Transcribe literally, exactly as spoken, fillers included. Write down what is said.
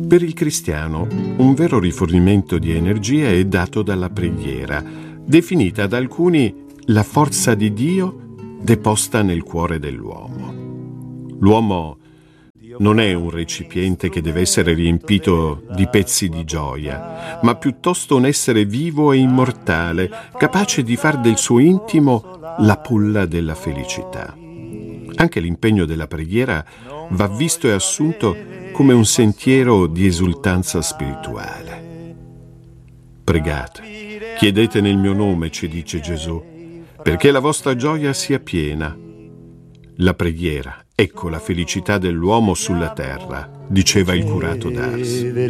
Per il cristiano, un vero rifornimento di energia è dato dalla preghiera, definita da alcuni la forza di Dio deposta nel cuore dell'uomo. L'uomo non è un recipiente che deve essere riempito di pezzi di gioia, ma piuttosto un essere vivo e immortale, capace di far del suo intimo la culla della felicità. Anche l'impegno della preghiera va visto e assunto come un sentiero di esultanza spirituale. Pregate, chiedete nel mio nome, ci dice Gesù, perché la vostra gioia sia piena. La preghiera, ecco la felicità dell'uomo sulla terra, diceva il curato d'Ars.